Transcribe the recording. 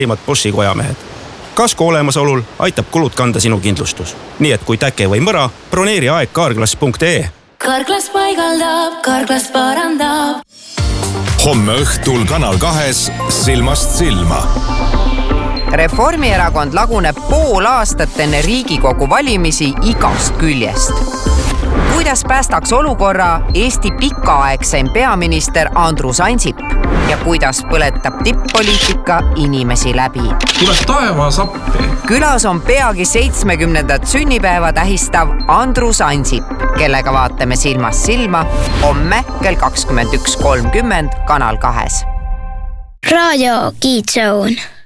Bossi kojamehed. Kasko olemasolul aitab kulud kanda sinu kindlustus. Nii et kui täke või mõra, broneeri aeg Carglass.ee. Carglass paigaldab, Carglass parandab. Homme õhtul Kanal 2 Silmast silma. Reformierakond laguneb pool aastat enne Riigikogu valimisi igast küljest. Kuidas päästaks olukorra Eesti pikaaegseim peaminister Andrus Ansip ja kuidas põletab tipp-poliitika inimesi läbi? Tuleb taevas appi. Külas on peagi 70. sünnipäeva tähistav Andrus Ansip, kellega vaatame Silmast silma homme kell 21.30 Kanal 2. Radio Kids Zone.